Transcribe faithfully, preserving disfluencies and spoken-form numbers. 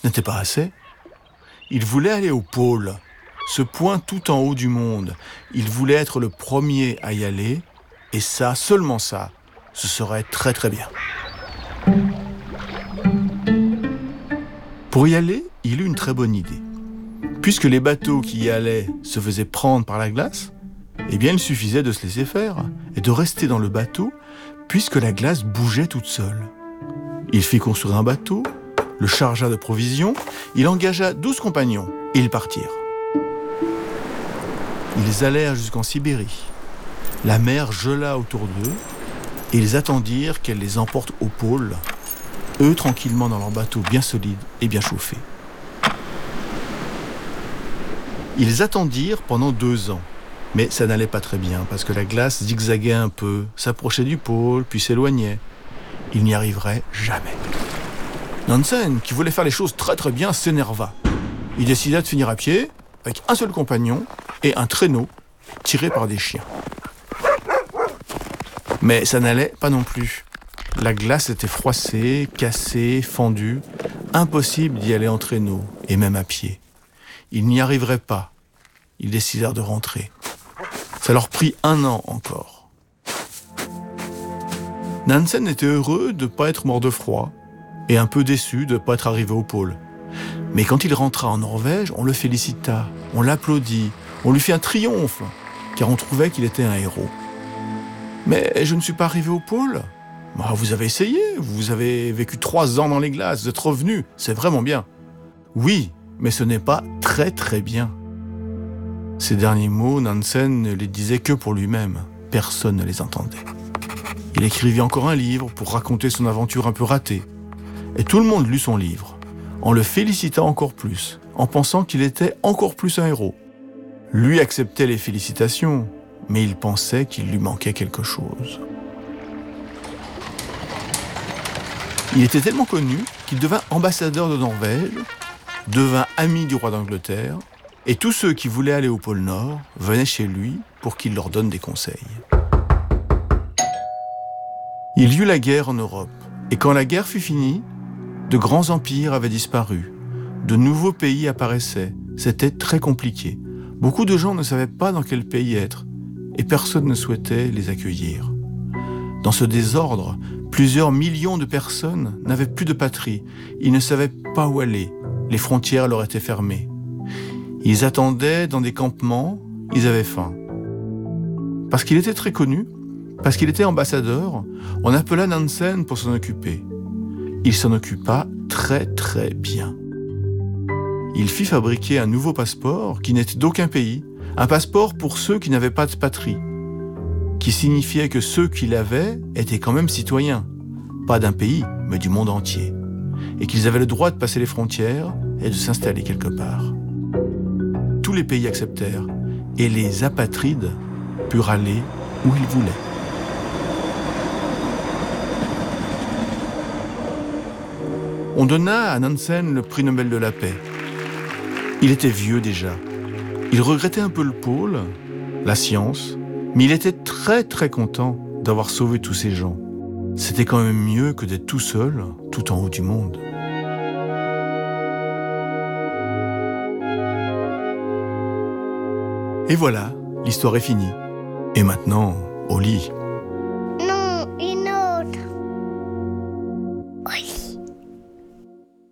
Ce n'était pas assez. Il voulait aller au pôle, ce point tout en haut du monde. Il voulait être le premier à y aller, et ça, seulement ça, ce serait très très bien. Pour y aller, il eut une très bonne idée. Puisque les bateaux qui y allaient se faisaient prendre par la glace, eh bien il suffisait de se laisser faire et de rester dans le bateau puisque la glace bougeait toute seule. Il fit construire un bateau, le chargea de provisions, il engagea douze compagnons et ils partirent. Ils allèrent jusqu'en Sibérie. La mer gela autour d'eux et ils attendirent qu'elle les emporte au pôle, eux tranquillement dans leur bateau bien solide et bien chauffé. Ils attendirent pendant deux ans, mais ça n'allait pas très bien parce que la glace zigzaguait un peu, s'approchait du pôle, puis s'éloignait. Ils n'y arriveraient jamais. Nansen, qui voulait faire les choses très très bien, s'énerva. Il décida de finir à pied, avec un seul compagnon et un traîneau tiré par des chiens. Mais ça n'allait pas non plus. La glace était froissée, cassée, fendue. Impossible d'y aller en traîneau, et même à pied. Ils n'y arriveraient pas. Ils décidèrent de rentrer. Ça leur prit un an encore. Nansen était heureux de ne pas être mort de froid et un peu déçu de ne pas être arrivé au pôle. Mais quand il rentra en Norvège, on le félicita, on l'applaudit, on lui fit un triomphe, car on trouvait qu'il était un héros. « Mais je ne suis pas arrivé au pôle ?» Bah, vous avez essayé, vous avez vécu trois ans dans les glaces, vous êtes revenu, c'est vraiment bien. Oui, mais ce n'est pas très très bien. Ces derniers mots, Nansen ne les disait que pour lui-même. Personne ne les entendait. Il écrivit encore un livre pour raconter son aventure un peu ratée. Et tout le monde lut son livre, en le félicitant encore plus, en pensant qu'il était encore plus un héros. Lui acceptait les félicitations, mais il pensait qu'il lui manquait quelque chose. Il était tellement connu qu'il devint ambassadeur de Norvège, devint ami du roi d'Angleterre, et tous ceux qui voulaient aller au pôle Nord venaient chez lui pour qu'il leur donne des conseils. Il y eut la guerre en Europe, et quand la guerre fut finie, de grands empires avaient disparu, de nouveaux pays apparaissaient, c'était très compliqué. Beaucoup de gens ne savaient pas dans quel pays être, et personne ne souhaitait les accueillir. Dans ce désordre, plusieurs millions de personnes n'avaient plus de patrie. Ils ne savaient pas où aller. Les frontières leur étaient fermées. Ils attendaient dans des campements. Ils avaient faim. Parce qu'il était très connu, parce qu'il était ambassadeur, on appela Nansen pour s'en occuper. Il s'en occupa très très bien. Il fit fabriquer un nouveau passeport qui n'était d'aucun pays, un passeport pour ceux qui n'avaient pas de patrie, qui signifiait que ceux qui l'avaient étaient quand même citoyens, pas d'un pays, mais du monde entier, et qu'ils avaient le droit de passer les frontières et de s'installer quelque part. Tous les pays acceptèrent, et les apatrides purent aller où ils voulaient. On donna à Nansen le prix Nobel de la paix. Il était vieux déjà. Il regrettait un peu le pôle, la science, mais il était très très content d'avoir sauvé tous ces gens. C'était quand même mieux que d'être tout seul, tout en haut du monde. Et voilà, l'histoire est finie. Et maintenant, au lit.